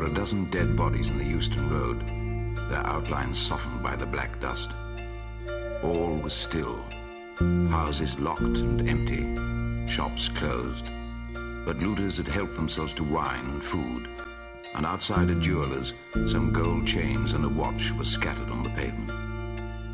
were a dozen dead bodies in the Euston Road, their outlines softened by the black dust. All was still. Houses locked and empty, shops closed. But looters had helped themselves to wine and food, and outside a jeweller's, some gold chains and a watch were scattered on the pavement.